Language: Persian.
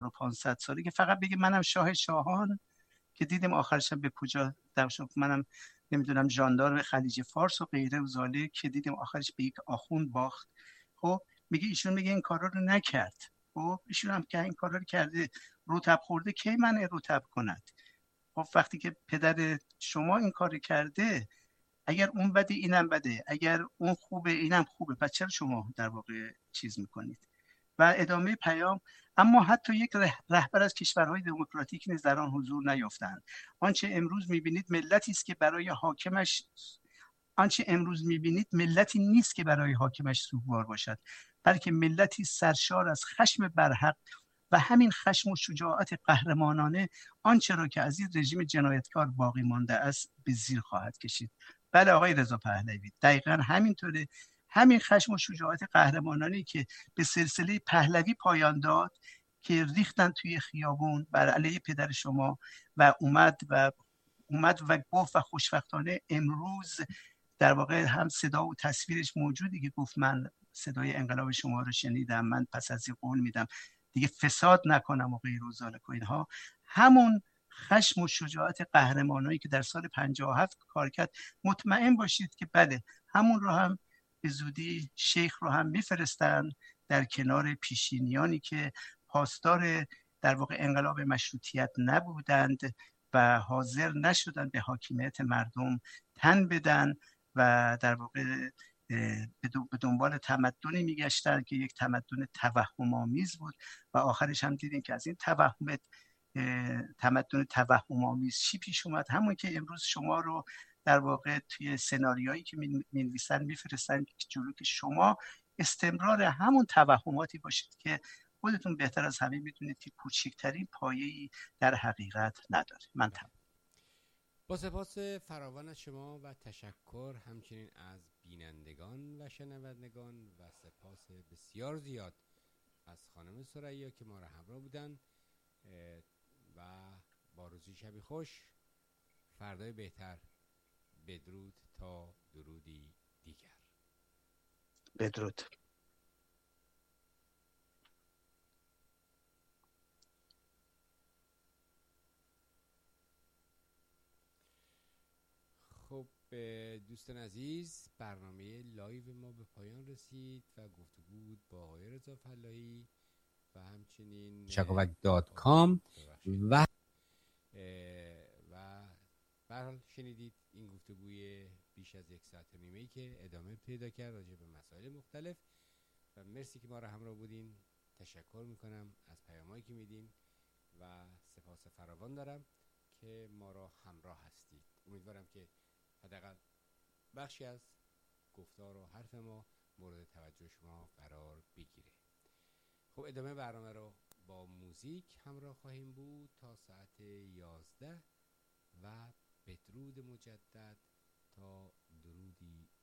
1500 ساله که فقط بگه منم شاه شاهان، که دیدیم آخرش به کجا در شد. منم نمیدونم ژاندارم خلیج فارس و غیره و زاله، که دیدیم آخرش به یک آخوند باخت. خب میگه ایشون میگه این کارا رو نکرد. خب ایشون هم که این کارا رو کرده، رطب خورده، کی من رطب کند؟ خب وقتی که پدر شما این کار کرده، اگر اون بده اینم بده، اگر اون خوبه اینم خوبه، پس چرا شما در واقع چیز میکنید؟ و ادامه پیام: اما حتی یک رهبر از کشورهای دموکراتیک نیز در آن حضور نیافتند. آنچه امروز میبینید ملتی است که برای حاکمش آنچه امروز میبینید ملتی نیست که برای حاکمش سوگوار باشد، بلکه ملتی سرشار از خشم برحق و همین خشم و شجاعت قهرمانانه آنچه را که از این رژیم جنایتکار باقی مانده است به زیر خواهد کشید. بله آقای رضا پهلوی، دقیقاً همینطوره. همین خشم و شجاعت قهرمانانی که به سلسله پهلوی پایان داد، که ریختن توی خیابون بر علیه پدر شما و اومد و گفت، و خوشبختانه امروز در واقع هم صدا و تصویرش موجودی که گفت من صدای انقلاب شما رو شنیدم، من پس از این قول میدم دیگه فساد نکنم و غیر و ذالک و اینها. همون خشم و شجاعت قهرمانایی که در سال 57 کار کرد، مطمئن باشید که بله همون رو هم به زودی شیخ رو هم میفرستن در کنار پیشینیانی که پاسدار در واقع انقلاب مشروطیت نبودند و حاضر نشدن به حاکمیت مردم تن بدن و در واقع به دنبال تمدنی میگشتن که یک تمدن توهم آمیز بود و آخرش هم دیدیم که از این تمدن توهم آمیز چی پیش اومد. همون که امروز شما رو در واقع توی سناریوهایی که می‌نویسن میفرستن جلو که شما استمرار همون توهماتی باشید که خودتون بهتر از همه میدونید که کوچکترین پایه‌ای در حقیقت نداره. من با سپاس فراوان از شما و تشکر همچنین از بینندگان و شنوندگان و سپاس بسیار زیاد از خانم ثریا که ما را همراه بودن و با روزی شبی خوش، فردای بهتر. بدرود تا درودی دیگر. بدرود. خب دوستان عزیز، برنامه لایو ما به پایان رسید و گفتگو بود با آقای رضا فلاحی و همچنین شکاوک.com و به هر حال شنیدید این گفتگوی بیش از 1 ساعت و نیمه‌ای که ادامه پیدا کرد راجع به مسائل مختلف و مرسی که ما را همراه بودین. تشکر میکنم از پیامایی که میدین و سپاس فراوان دارم که ما را همراه هستید. امیدوارم که حداقل بخشی از گفتار و حرف ما مورد توجه شما قرار بگیره. خب ادامه برنامه رو با موزیک همراه خواهیم بود تا ساعت 11 و بدرود مجدد تا درودی